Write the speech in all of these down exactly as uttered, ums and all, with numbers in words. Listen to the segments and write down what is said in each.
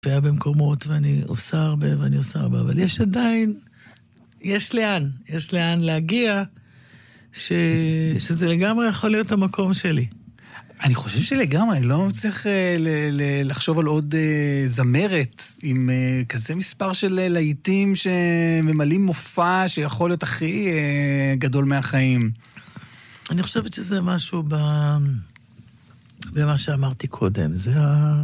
והיה במקומות, ואני עושה הרבה, ואני עושה הרבה, אבל יש עדיין, יש לאן, יש לאן להגיע, ש... שזה לגמרי יכול להיות המקום שלי. אני חושב שלגמרי, אני לא צריך ל- ל- לחשוב על עוד uh, זמרת, עם uh, כזה מספר של uh, להיטים שממלאים מופע שיכול להיות הכי uh, גדול מהחיים. אני חושבת שזה משהו ב... במה שאמרתי קודם, זה ה...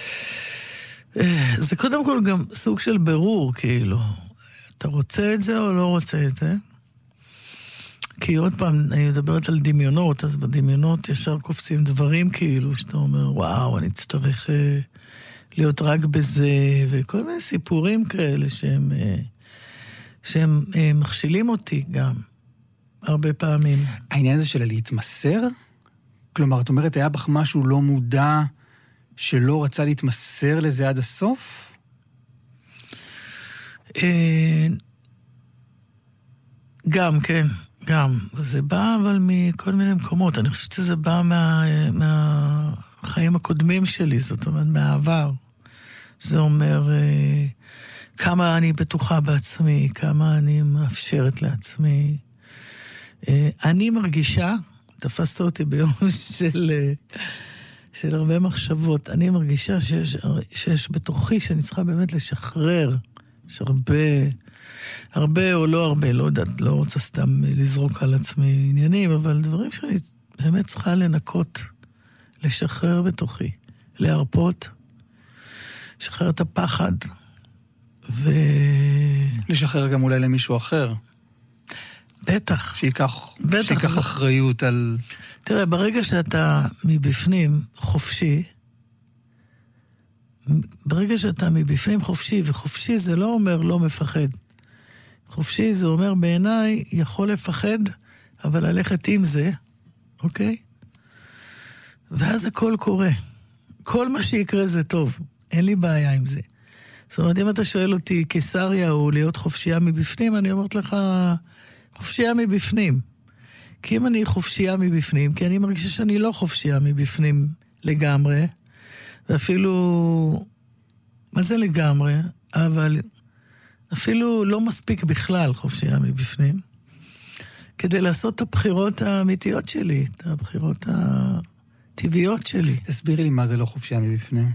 זה קודם כל גם סוג של ברור, כאילו. אתה רוצה את זה או לא רוצה את זה? כי עוד פעם, אני מדברת על דמיונות, אז בדמיונות ישר קופצים דברים כאילו, שאתה אומר, וואו, אני אצטרך אה, להיות רק בזה, וכל מיני סיפורים כאלה שהם, אה, שהם אה, מכשילים אותי גם, הרבה פעמים. העניין הזה של להתמסר? כלומר, את אומרת, היה בך משהו לא מודע, שלא רצה להתמסר לזה עד הסוף? אה, גם, כן. גם, זה בא אבל מכל מיני מקומות, אני חושבת שזה בא מה, מהחיים הקודמים שלי, זאת אומרת, מהעבר. זה אומר אה, כמה אני בטוחה בעצמי, כמה אני מאפשרת לעצמי. אה, אני מרגישה, תפסת אותי ביום של, אה, של הרבה מחשבות, אני מרגישה שיש, שיש בתוכי שאני צריכה באמת לשחרר, יש הרבה... הרבה או לא הרבה, לא יודעת, לא רוצה סתם לזרוק על עצמי עניינים, אבל דברים שאני באמת צריכה לנקות, לשחרר בתוכי, להרפות, לשחרר את הפחד, ו... לשחרר גם אולי למישהו אחר. בטח. שיקח, בטח. שיקח אחריות על... תראה, ברגע שאתה מבפנים חופשי, ברגע שאתה מבפנים חופשי, וחופשי זה לא אומר לא מפחד. חופשי זה אומר בעיניי יכול לפחד, אבל ללכת עם זה, אוקיי? ואז הכל קורה. כל מה שיקרה זה טוב. אין לי בעיה עם זה. זאת אומרת, אם אתה שואל אותי קיסריה או להיות חופשייה מבפנים, אני אומרת לך, חופשייה מבפנים. כי אם אני חופשייה מבפנים, כי אני מרגישה שאני לא חופשייה מבפנים לגמרי, ואפילו, מה זה לגמרי? אבל... אפילו לא מספיק בכלל חופשייה מבפנים, כדי לעשות את הבחירות האמיתיות שלי, את הבחירות הטבעיות שלי. תסבירי לי מה זה לא חופשייה מבפנים.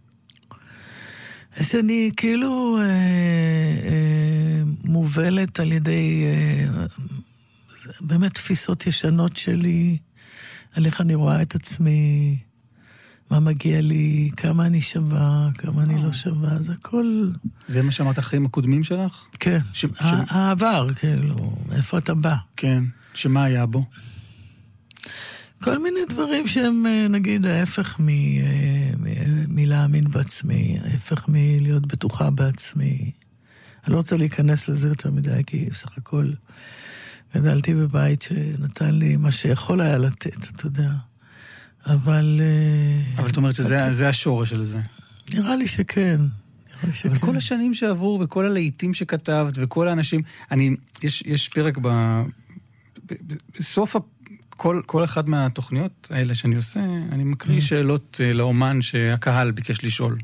אז אני כאילו אה, אה, מובלת על ידי אה, באמת תפיסות ישנות שלי, על איך אני רואה את עצמי, מה מגיע לי, כמה אני שווה, כמה אני לא שווה, זה הכל... זה מה שאמרת החיים הקודמים שלך? כן, ש... העבר, כאילו, איפה אתה בא? כן, שמה היה בו? כל מיני דברים שהם, נגיד, ההפך מ... מ... מלהאמין בעצמי, ההפך מלהיות בטוחה בעצמי. אני לא רוצה להיכנס לזה יותר מדי, כי בסך הכל גדלתי בבית שנתן לי מה שיכול היה לתת, אתה יודע. אבל... אבל את אומרת שזה זה השורש של זה. נראה לי שכן. נראה לי שכן. אבל כל השנים שעברו, וכל הלהיטים שכתבת, וכל האנשים... אני... יש, יש פרק ב... בסוף כל, כל אחד מהתוכניות האלה שאני עושה, אני מקריא שאלות לאומן שהקהל ביקש לשאול.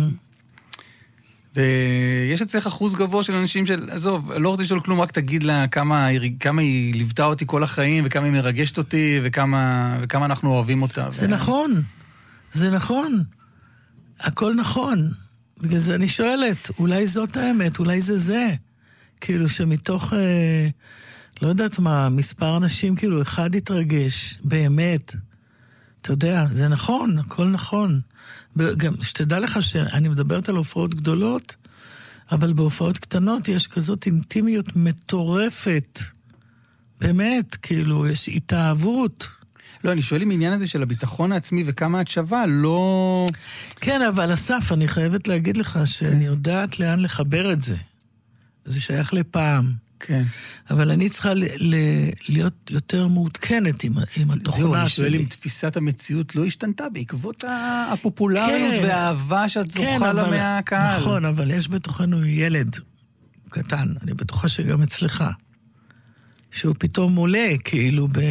ויש אצלך אחוז גבוה של אנשים של, עזוב, לא רוצה לשאול כלום, רק תגיד לה כמה, כמה היא ליוותה אותי כל החיים, וכמה היא מרגשת אותי, וכמה, וכמה אנחנו אוהבים אותה. זה ו... נכון, זה נכון. הכל נכון. בגלל זה אני שואלת, אולי זאת האמת, אולי זה זה. כאילו שמתוך, אה, לא יודעת מה, מספר אנשים, כאילו אחד התרגש, באמת. אתה יודע, זה נכון, הכל נכון. גם שתדע לך שאני מדברת על הופעות גדולות, אבל בהופעות קטנות יש כזאת אינטימיות מטורפת. באמת, כאילו, יש התאהבות. לא, אני שואל עם העניין הזה של הביטחון העצמי וכמה את שווה, לא... כן, אבל אסף, אני חייבת להגיד לך שאני יודעת לאן לחבר את זה. זה שייך לפעם. כן. אבל אני צריכה ל- ל- להיות יותר מעודכנת עם, עם התוכנה שלי. זהו, אני שואל אם תפיסת המציאות לא השתנתה בעקבות הפופולריות כן, והאהבה שאת זוכה כן, לה מהקהל. נכון, אבל יש בתוכנו ילד קטן, אני בטוחה שגם אצלך, שהוא פתאום עולה, כאילו ב...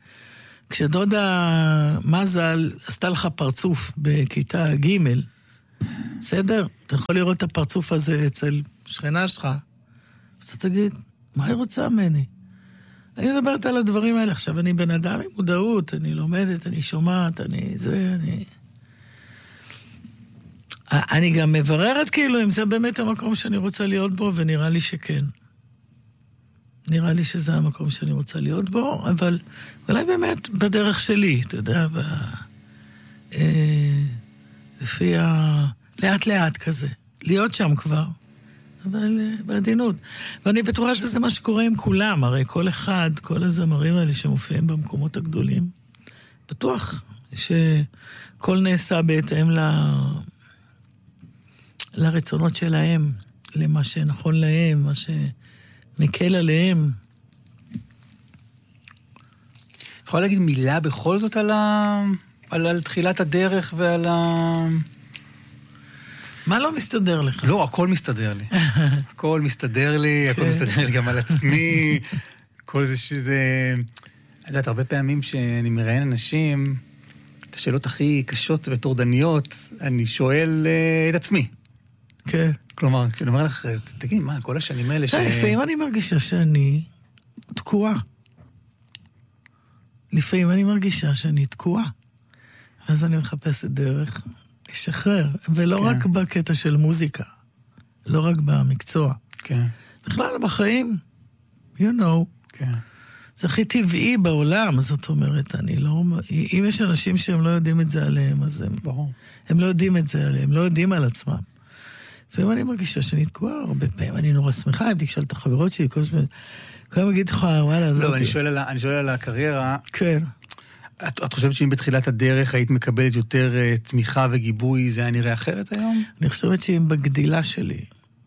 כשדודה מזל עשתה לך פרצוף בכיתה ג' בסדר? אתה יכול לראות את הפרצוף הזה אצל שכנה שלך, אז אתה תגיד, מה היא רוצה ממני? אני מדברת על הדברים האלה. עכשיו, אני בן אדם עם מודעות, אני לומדת, אני שומעת, אני זה, אני... אני גם מבררת כאילו אם זה באמת המקום שאני רוצה להיות בו, ונראה לי שכן. נראה לי שזה המקום שאני רוצה להיות בו, אבל אולי באמת בדרך שלי, אתה יודע, ב... אה, לפי ה... לאט לאט כזה. להיות שם כבר, אבל אה, בעדינות. ואני בטוחה שזה מה שקורה עם כולם, הרי כל אחד, כל הזמרים האלה שמופיעים במקומות הגדולים, בטוח שכל נעשה בהתאם ל... לרצונות שלהם, למה שנכון להם, מה שמקל עליהם. יכול להגיד מילה בכל זאת על, ה... על, על תחילת הדרך ועל ה... מה לא מסתדר לך? לא, הכל מסתדר לי. הכל מסתדר לי, הכל מסתדר לי גם על עצמי. כל זה שזה... אני יודעת, הרבה פעמים שאני מראיין אנשים, את השאלות הכי קשות וטורדניות, אני שואל uh, את עצמי. כן. כלומר, כשאני אומר לך, תגיד, מה, כל השנים האלה ש... לפעמים אני מרגישה שאני תקועה. לפעמים אני מרגישה שאני תקועה. ואז אני מחפשת דרך לשחרר. ולא רק בקטע של מוזיקה. לא רק במקצוע. כן. בכלל בחיים, you know. כן. זה הכי טבעי בעולם, זאת אומרת, אני לא... אם יש אנשים שהם לא יודעים את זה עליהם, אז הם... ברור. הם לא יודעים את זה עליהם, לא יודעים על עצמם. לפעמים אני מרגישה שאני תקועה הרבה פעמים, אני נורא שמחה, אם תשאל את החברות שלי, כל הזמן, כל הזמן אגיד לך, וואלה, זאת... לא, אני שואל על, אני שואל על הקריירה. כן. את, את חושבת שאם בתחילת הדרך היית מקבלת יותר uh, תמיכה וגיבוי, זה היה נראה אחרת היום? אני חושבת שאם בגדילה שלי,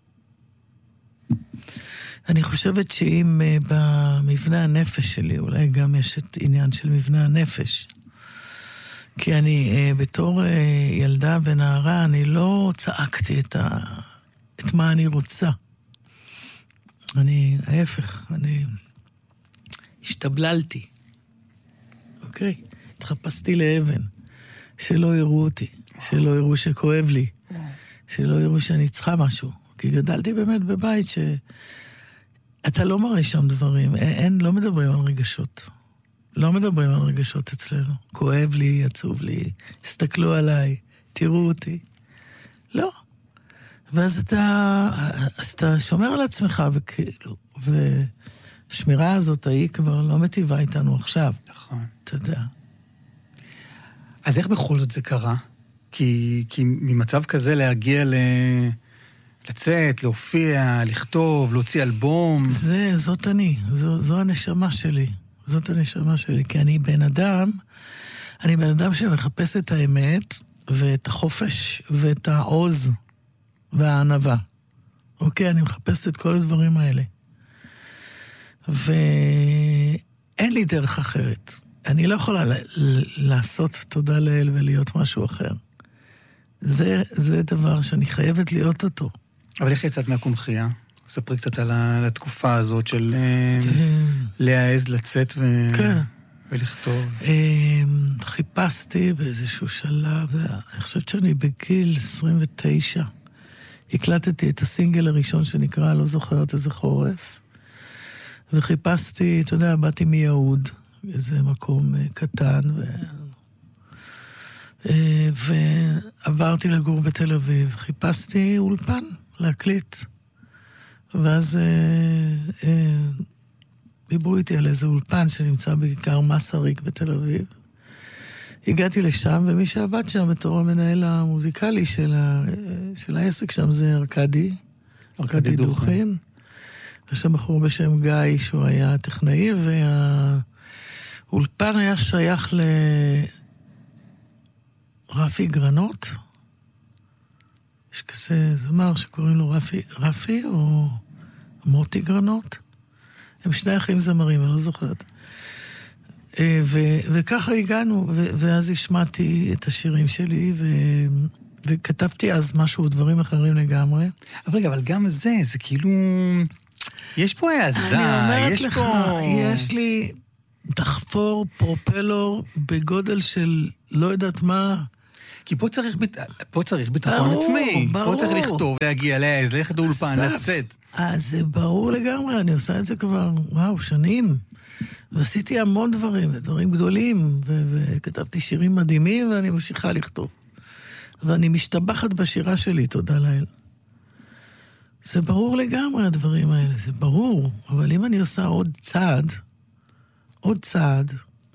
אני חושבת שאם uh, במבנה הנפש שלי, אולי גם יש את עניין של מבנה הנפש, כי אני, uh, בתור uh, ילדה ונערה, אני לא צעקתי את, ה... את מה אני רוצה. אני, ההפך, אני השתבללתי. אוקיי? התחפשתי לאבן. שלא יראו אותי. שלא יראו שכואב לי. שלא יראו שאני צריכה משהו. כי גדלתי באמת בבית ש... אתה לא מראה שם דברים. אין, לא מדברים על רגשות. לא מדברים על רגשות אצלנו. כואב לי, עצוב לי, הסתכלו עליי, תראו אותי. לא. ואז אתה, אז אתה שומר על עצמך, וכאילו, והשמירה הזאת, היא כבר לא מטיבה איתנו עכשיו. נכון. אתה יודע. אז איך בכל זאת זה קרה? כי, כי ממצב כזה להגיע ל... לצאת, להופיע, לכתוב, להוציא אלבום. זה, זאת אני. זו, זו הנשמה שלי. זאת הנשמה שלי. כי אני בן אדם, אני בן אדם שמחפש את האמת, ואת החופש, ואת העוז, והענבה. אוקיי, אני מחפשת את כל הדברים האלה. ואין לי דרך אחרת. אני לא יכולה ל- ל- לעשות תודה לאל ולהיות משהו אחר. זה, זה דבר שאני חייבת להיות אותו. אבל איך יצאת מהקונחייה? ספרי קצת על התקופה הזאת של להעז לצאת ו... כן. ולכתוב. חיפשתי באיזשהו שלב, אני חושבת שאני בגיל עשרים ותשע, הקלטתי את הסינגל הראשון שנקרא, לא זוכרת איזה חורף, וחיפשתי, אתה יודע, באתי מיהוד, איזה מקום קטן, ו... ועברתי לגור בתל אביב, חיפשתי אולפן להקליט, ואז דיברו איתי על איזה אולפן שנמצא בכיכר מסריק בתל אביב. הגעתי לשם, ומי שעבד שם בתור המנהל המוזיקלי של, ה... של העסק שם זה ארקדי, ארקדי דוכין. יש שם בחור בשם גיא, שהוא היה טכנאי, והאולפן היה שייך לרפי גרנות. יש כזה זמר שקוראים לו רפי, רפי או מוטי גרנות. הם שני אחים זמרים, אני לא זוכרת. ו- וככה הגענו, ו- ואז השמעתי את השירים שלי, ו- וכתבתי אז משהו, דברים אחרים לגמרי. אבל רגע, אבל גם זה, זה כאילו... יש פה העזה, אני אומרת יש לך, פה... יש לי דחפור, פרופלור, בגודל של לא יודעת מה. כי פה צריך, פה צריך ביטחון ברור, עצמי. ברור. פה צריך לכתוב, להגיע, להעז, ללכת לאולפן, לצאת. אז זה ברור לגמרי, אני עושה את זה כבר, וואו, שנים. ועשיתי המון דברים, דברים גדולים, ו- וכתבתי שירים מדהימים, ואני ממשיכה לכתוב. ואני משתבחת בשירה שלי, תודה לאל. זה ברור לגמרי, הדברים האלה, זה ברור. אבל אם אני עושה עוד צעד, עוד צעד,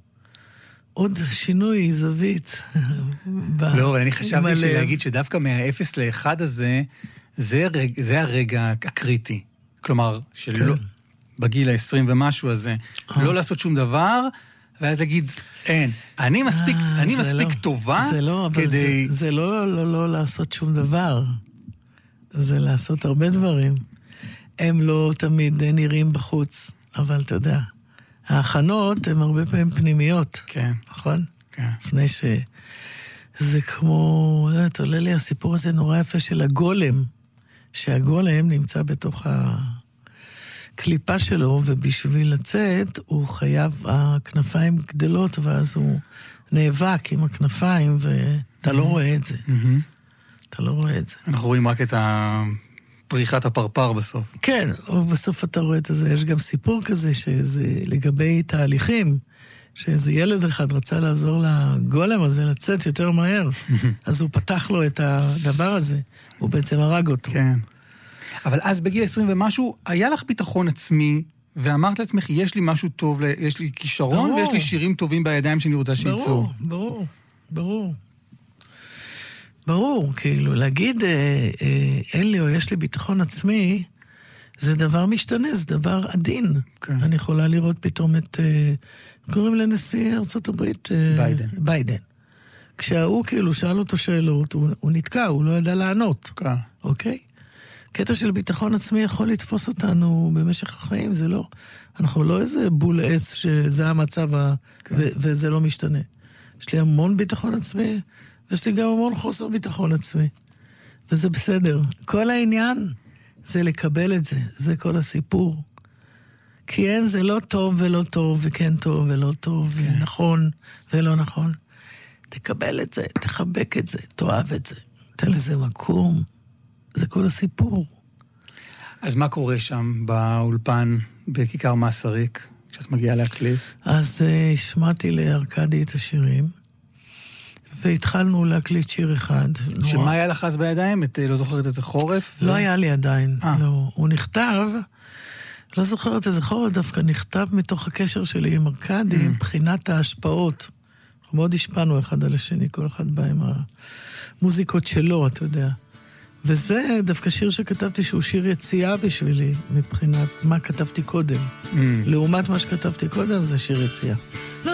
עוד שינוי זווית. לא, אבל אני חשבתי שלהגיד שדווקא מהאפס לאחד הזה, זה, הרג, זה הרגע הקריטי. כלומר, שלא, כן. בגיל ה-עשרים ומשהו הזה, אה. לא לעשות שום דבר, ואז להגיד, אין, אני מספיק, אה, אני מספיק לא, טובה זה לא, אבל כדי... זה, זה לא, לא, לא לעשות שום דבר. זה לעשות הרבה דברים. הם לא תמיד נראים בחוץ, אבל אתה יודע, ההכנות הן הרבה פעמים פנימיות. כן. נכון? כן. לפני ש... זה כמו, לא יודעת, עולה לי הסיפור הזה נורא יפה של הגולם, שהגולם נמצא בתוך הקליפה שלו, ובשביל לצאת הוא חייב, הכנפיים גדלות, ואז הוא נאבק עם הכנפיים, ואתה לא רואה את זה. אתה לא רואה את זה. אנחנו רואים רק את פריחת הפרפר בסוף. כן, ובסוף אתה רואה את זה. יש גם סיפור כזה, שזה לגבי תהליכים, שאיזה ילד אחד רצה לעזור לגולם הזה לצאת יותר מהר, אז הוא פתח לו את הדבר הזה, הוא בעצם הרג אותו. כן. אבל אז בגיל עשרים ומשהו, היה לך ביטחון עצמי, ואמרת לעצמך, יש לי משהו טוב, יש לי כישרון, ויש לי שירים טובים בידיים שאני רוצה שיצאו. ברור, ברור, ברור. ברור, כאילו, להגיד, אה, אה, אין לי או יש לי ביטחון עצמי, זה דבר משתנה, זה דבר עדין. כן. אני יכולה לראות פתאום את, אה, קוראים לנשיא ארצות הברית, אה, ביידן. ביידן. כשהוא כאילו שאל אותו שאלות, הוא, הוא נתקע, הוא לא ידע לענות. כן. אוקיי? קטע של ביטחון עצמי יכול לתפוס אותנו במשך החיים, זה לא, אנחנו לא איזה בול עץ שזה המצב, כן. ו- וזה לא משתנה. יש לי המון ביטחון עצמי, ויש לי גם המון חוסר ביטחון עצמי. וזה בסדר. כל העניין זה לקבל את זה, זה כל הסיפור. כי אין, זה לא טוב ולא טוב, וכן טוב ולא טוב, כן. ונכון ולא נכון. תקבל את זה, תחבק את זה, תאהב את זה. תן לזה מקום. זה כל הסיפור. אז מה קורה שם באולפן, בכיכר מסריק, כשאת מגיעה להקליט? אז uh, השמעתי לארקדי את השירים, והתחלנו להקליט שיר אחד. שמה נורא... היה לך אז בידיים? את, לא זוכרת איזה חורף? לא ו... היה לי עדיין, 아. לא. הוא נכתב, לא זוכרת איזה חורף, דווקא נכתב מתוך הקשר שלי עם ארקדי, mm. מבחינת ההשפעות. אנחנו מאוד השפענו אחד על השני, כל אחד בא עם המוזיקות שלו, אתה יודע. וזה דווקא שיר שכתבתי שהוא שיר יציאה בשבילי, מבחינת מה כתבתי קודם. Mm. לעומת מה שכתבתי קודם, זה שיר יציאה.